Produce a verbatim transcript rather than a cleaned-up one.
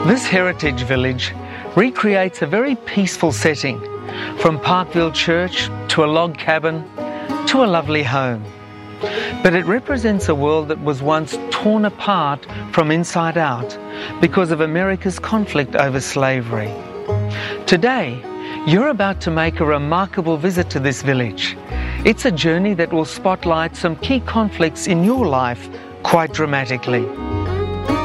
This heritage village recreates a very peaceful setting, from Parkville Church to a log cabin to a lovely home. But it represents a world that was once torn apart from inside out because of America's conflict over slavery. Today, you're about to make a remarkable visit to this village. It's a journey that will spotlight some key conflicts in your life quite dramatically.